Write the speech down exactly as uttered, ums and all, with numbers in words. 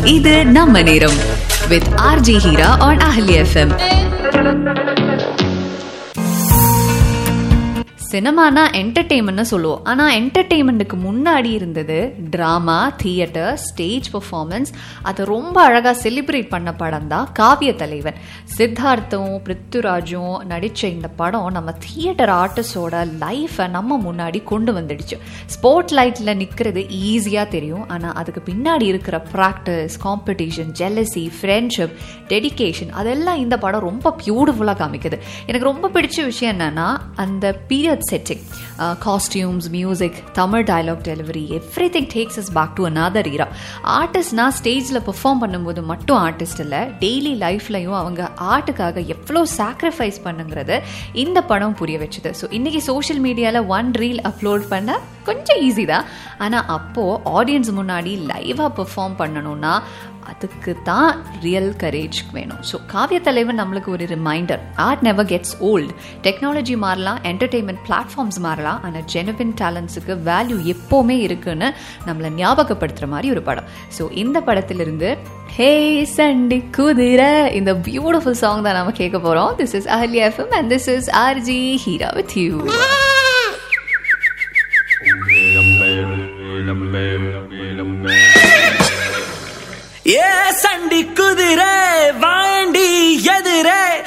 இது நம்ம நேரம் with R J Hira on Ahli F M. சினிமானா என்டர்டெயின்மெண்ட்னு சொல்லுவோம். ஆனால் என்டர்டெயின்மெண்ட்டுக்கு முன்னாடி இருந்தது ட்ராமா, தியேட்டர், ஸ்டேஜ் பர்ஃபார்மன்ஸ். அதை ரொம்ப அழகாக செலிப்ரேட் பண்ண படம் தான் காவிய தலைவன். சித்தார்த்தும் பிருத்விராஜும் நடித்த இந்த படம் நம்ம தியேட்டர் ஆர்டிஸ்டோட லைஃப்பை நம்ம முன்னாடி கொண்டு வந்துடுச்சு. ஸ்பாட் லைட்டில் நிற்கிறது ஈஸியாக தெரியும், ஆனால் அதுக்கு பின்னாடி இருக்கிற practice, competition, jealousy, friendship, dedication அதெல்லாம் இந்த படம் ரொம்ப பியூட்டிஃபுல்லாக காமிக்குது. எனக்கு ரொம்ப பிடிச்ச விஷயம் என்னென்னா அந்த period setting, uh, costumes, music, Tamil dialogue delivery, everything takes us back to another era. Artist na stage la perform பண்ணும்போது மட்டும் ஆர்டிஸ்ட் இல்லை, டெய்லி லைஃப்லையும் அவங்க ஆர்ட்டுக்காக எவ்வளோ சாக்ரிஃபைஸ் பண்ணுங்கிறது இந்த படம் புரிய வச்சுது. ஸோ இன்றைக்கி சோஷியல் மீடியாவில் ஒன் ரீல் அப்லோட் பண்ண கொஞ்சம் ஈஸி தான், ஆனால் அப்போது ஆடியன்ஸ் முன்னாடி லைவாக பெர்ஃபார்ம் பண்ணணும்னா அதுக்கு தான் ரியல் கரேஜ் வேணும். ஸோ காவிய தலைவன் நம்மளுக்கு ஒரு reminder. Art never gets old. Technology மாறலாம், என்டர்டெயின்மெண்ட் பிளாட்ஃபார்ம்ஸ் மாறலாம், ஆனால் ஜெனுவின் டேலண்ட்ஸுக்கு வேல்யூ எப்போவுமே இருக்குன்னு நம்மளை ஞாபகப்படுத்துகிற மாதிரி ஒரு படம். ஸோ இந்த படத்திலிருந்து ஹே சண்டி குதிரை இந்த பியூட்டிஃபுல் சாங் தான் நம்ம கேட்க போகிறோம். This is அஹலி FM and this is R G Heera with you. ஏ சண்டி குதிரை வாண்டி எதிரே